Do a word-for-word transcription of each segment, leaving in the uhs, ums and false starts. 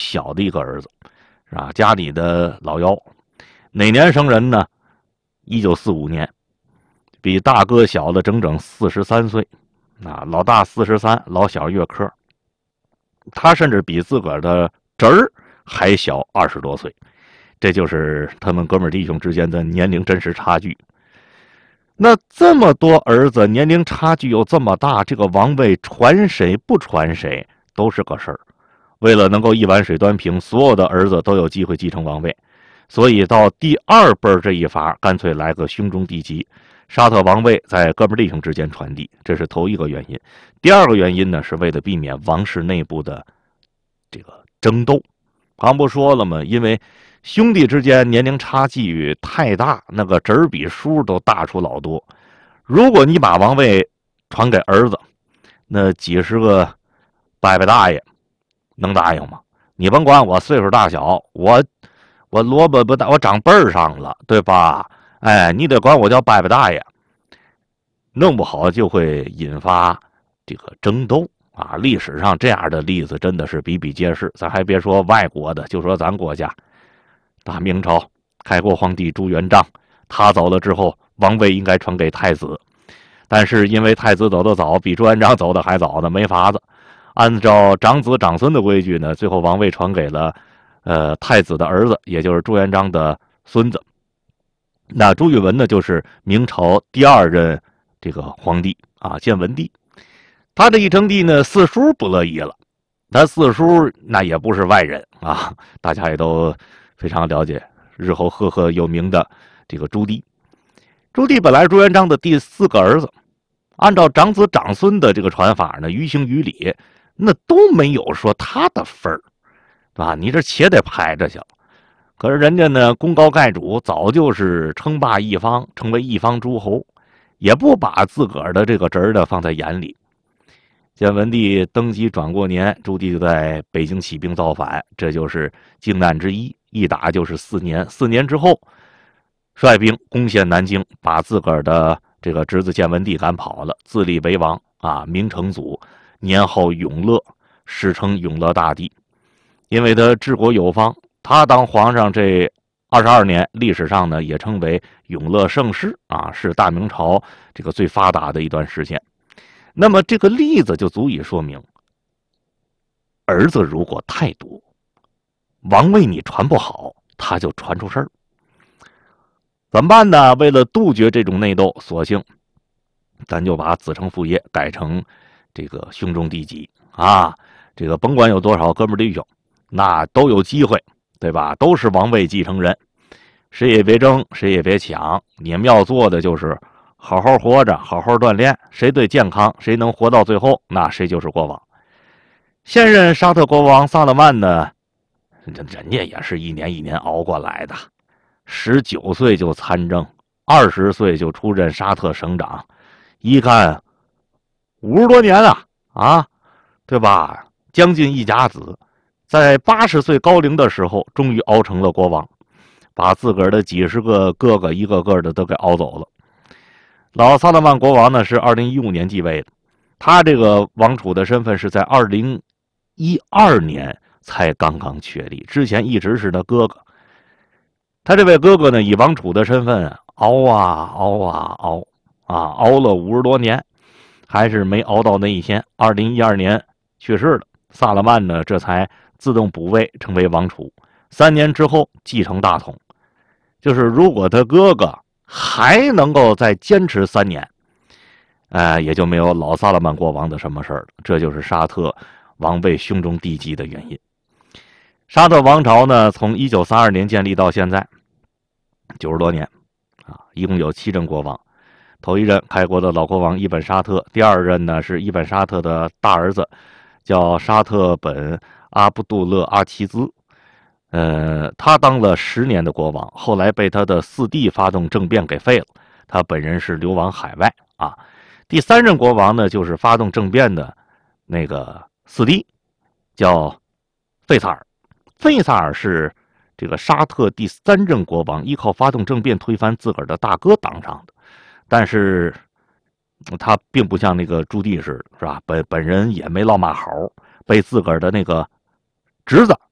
小的一个儿子，是吧？家里的老幺，哪年生人呢？一九四五年，比大哥小了整整四十三岁，啊，老大四十三，老小月科。他甚至比自个儿的侄儿还小二十多岁，这就是他们哥们弟兄之间的年龄真实差距。那这么多儿子，年龄差距又这么大，这个王位传谁不传谁都是个事儿。为了能够一碗水端平，所有的儿子都有机会继承王位，所以到第二辈这一法，干脆来个兄终弟及，沙特王位在哥们弟兄之间传递，这是头一个原因。第二个原因呢，是为了避免王室内部的这个争斗。刚不说了吗？因为兄弟之间年龄差距太大，那个侄儿比叔都大出老多。如果你把王位传给儿子，那几十个伯伯大爷能答应吗？你甭管我岁数大小，我我萝卜不大，我长辈儿上了，对吧？哎，你得管我叫伯伯大爷，弄不好就会引发这个争斗啊！历史上这样的例子真的是比比皆是，咱还别说外国的，就说咱国家。大明朝开国皇帝朱元璋，他走了之后，王位应该传给太子，但是因为太子走得早，比朱元璋走的还早呢，没法子。按照长子长孙的规矩呢，最后王位传给了呃太子的儿子，也就是朱元璋的孙子。那朱允炆呢，就是明朝第二任这个皇帝啊，建文帝。他这一称帝呢，四叔不乐意了。他四叔那也不是外人啊，大家也都非常了解，日后赫赫有名的这个朱棣。朱棣本来是朱元璋的第四个儿子，按照长子长孙的这个传法呢，于情于理，那都没有说他的份儿，对吧？你这且得排着去了。可是人家呢，功高盖主，早就是称霸一方，成为一方诸侯，也不把自个儿的这个侄儿呢放在眼里。建文帝登基转过年，朱棣就在北京起兵造反，这就是靖难之一，一打就是四年。四年之后，率兵攻陷南京，把自个儿的这个侄子建文帝赶跑了，自立为王啊，明成祖，年号永乐，史称永乐大帝。因为他治国有方，他当皇上这二十二年，历史上呢也称为永乐盛世啊，是大明朝这个最发达的一段时间。那么这个例子就足以说明，儿子如果太多，王位你传不好，他就传出事儿。怎么办呢？为了杜绝这种内斗，索性咱就把子承父业改成这个兄终弟及啊，这个甭管有多少哥们弟兄，那都有机会，对吧？都是王位继承人，谁也别争，谁也别抢。你们要做的就是好好活着，好好锻炼，谁最健康，谁能活到最后，那谁就是国王。现任沙特国王萨勒曼呢，人家也是一年一年熬过来的，十九岁就参政，二十岁就出任沙特省长，一干五十多年了啊，对吧？将近一甲子，在八十岁高龄的时候，终于熬成了国王，把自个儿的几十个哥哥一个个的都给熬走了。老萨勒曼国王呢是二零一五年继位的，他这个王储的身份是在二零一二年才刚刚确立，之前一直是他哥哥。他这位哥哥呢，以王储的身份熬啊熬啊熬啊熬了五十多年，还是没熬到那一天。二零一二年去世了，萨勒曼呢这才自动补位成为王储，三年之后继承大统。就是如果他哥哥还能够再坚持三年，呃，也就没有老萨勒曼国王的什么事儿了。这就是沙特王位兄终弟及的原因。沙特王朝呢，从一九三二年建立到现在，九十多年，啊，一共有七任国王。头一任开国的老国王伊本沙特，第二任呢是伊本沙特的大儿子，叫沙特本阿卜杜勒阿齐兹。呃，他当了十年的国王，后来被他的四弟发动政变给废了，他本人是流亡海外啊。第三任国王呢，就是发动政变的那个四弟，叫费萨尔。费萨尔是这个沙特第三任国王，依靠发动政变推翻自个儿的大哥当上的，但是他并不像那个朱棣似的，是吧？本本人也没落马好，被自个儿的那个侄子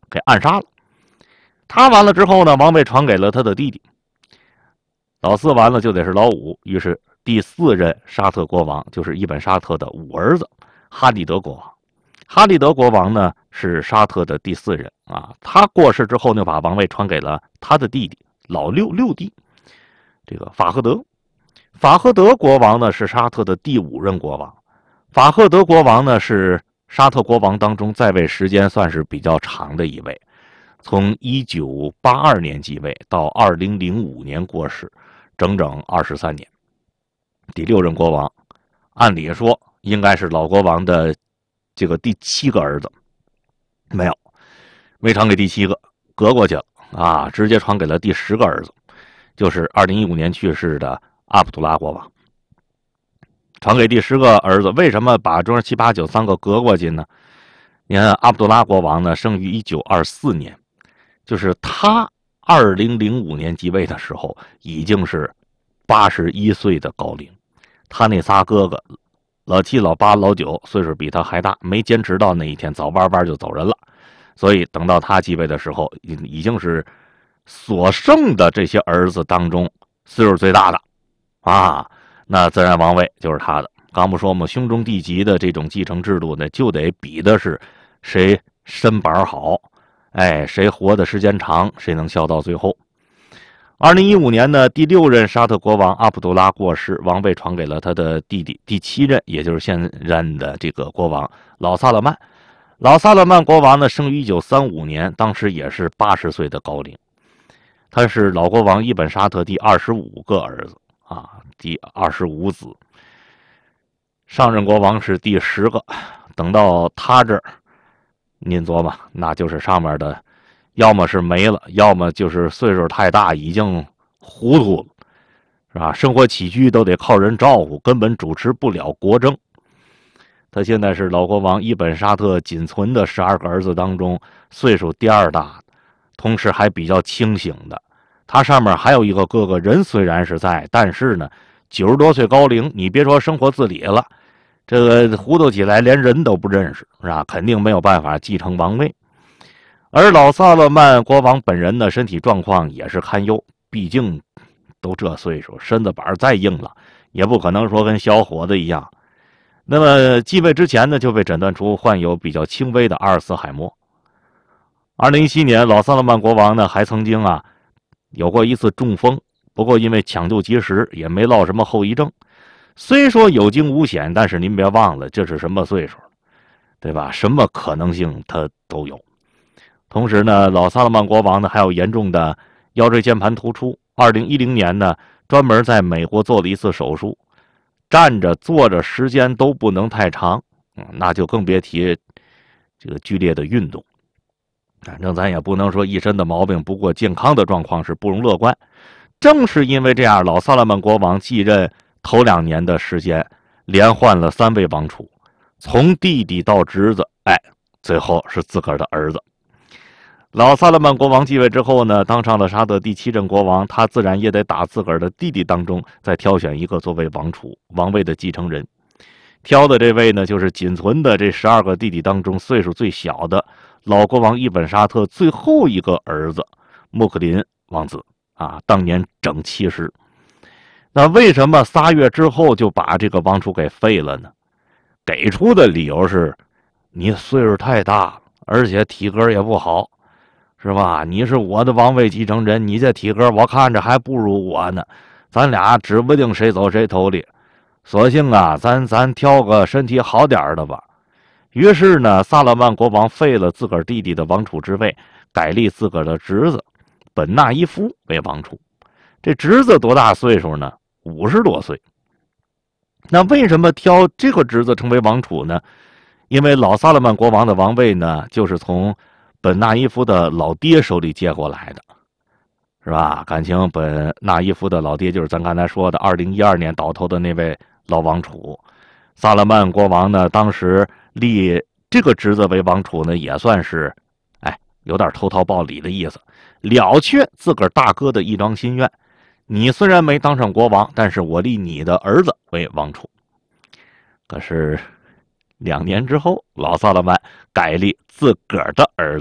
给暗杀了。他完了之后呢，王位传给了他的弟弟。老四完了就得是老五，于是第四任沙特国王就是伊本沙特的五儿子哈利德国王。哈利德国王呢是沙特的第四任啊，他过世之后呢，把王位传给了他的弟弟老六六弟，这个法赫德。法赫德国王呢是沙特的第五任国王。法赫德国王呢是沙特国王当中在位时间算是比较长的一位，从一九八二年继位到二零零五年过世，整整二十三年。第六任国王，按理说应该是老国王的这个第七个儿子，没有，没传给第七个，隔过去了啊，直接传给了第十个儿子，就是二零一五年去世的阿卜杜拉国王。传给第十个儿子，为什么把中七八九三个隔过去呢？你看阿卜杜拉国王呢，生于一九二四年，就是他二零零五年继位的时候，已经是八十一岁的高龄。他那仨哥哥，老七、老八、老九，岁数比他还大，没坚持到那一天，早班班就走人了。所以等到他继位的时候，已经是所剩的这些儿子当中岁数最大的啊。那自然王位就是他的。刚不说嘛，兄终弟及的这种继承制度呢，就得比的是谁身板好，哎，谁活的时间长，谁能笑到最后。二零一五年呢，第六任沙特国王阿卜杜拉过世，王位传给了他的弟弟，第七任，也就是现任的这个国王老萨勒曼。老萨勒曼国王呢，生于一九三五年，当时也是八十岁的高龄。他是老国王伊本沙特第二十五个儿子啊，第二十五子。上任国王是第十个，等到他这儿，您琢磨，那就是上面的，要么是没了，要么就是岁数太大，已经糊涂了，是吧？生活起居都得靠人照顾，根本主持不了国政。他现在是老国王伊本沙特仅存的十二个儿子当中岁数第二大，同时还比较清醒的。他上面还有一个哥哥，人虽然是在，但是呢，九十多岁高龄，你别说生活自理了，这个糊涂起来连人都不认识，是吧？肯定没有办法继承王位。而老萨勒曼国王本人的身体状况也是堪忧，毕竟都这岁数，身子板再硬了，也不可能说跟小伙子一样。那么继位之前呢，就被诊断出患有比较轻微的阿尔茨海默。二零一七年，老萨勒曼国王呢还曾经啊有过一次中风，不过因为抢救及时，也没落什么后遗症。虽说有惊无险，但是您别忘了，这是什么岁数，对吧？什么可能性他都有。同时呢，老萨勒曼国王呢还有严重的腰椎间盘突出。二零一零年呢，专门在美国做了一次手术，站着坐着时间都不能太长，嗯，那就更别提这个剧烈的运动。反正咱也不能说一身的毛病，不过健康的状况是不容乐观。正是因为这样，老萨勒曼国王继任头两年的时间，连换了三位王储，从弟弟到侄子，哎，最后是自个儿的儿子。老萨勒曼国王继位之后呢，当上了沙特第七任国王，他自然也得打自个儿的弟弟当中再挑选一个作为王储王位的继承人。挑的这位呢，就是仅存的这十二个弟弟当中岁数最小的老国王伊本沙特最后一个儿子穆克林王子啊，当年整七十。那为什么仨月之后就把这个王储给废了呢？给出的理由是，你岁数太大了，而且体格也不好，是吧？你是我的王位继承人，你这体格我看着还不如我呢，咱俩指不定谁走谁头里。索性啊，咱咱挑个身体好点的吧。于是呢，萨勒曼国王废了自个儿弟弟的王储之位，改立自个儿的侄子本纳伊夫为王储。这侄子多大岁数呢？五十多岁。那为什么挑这个侄子成为王储呢？因为老萨勒曼国王的王位呢，就是从本纳伊夫的老爹手里接过来的，是吧？感情本纳伊夫的老爹就是咱刚才说的二零一二年倒头的那位老王储。萨勒曼国王呢，当时立这个侄子为王储呢，也算是哎有点投桃报李的意思，了却自个儿大哥的一桩心愿。你虽然没当上国王，但是我立你的儿子为王储。可是两年之后，老萨勒曼改立自个儿的儿子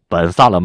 本萨勒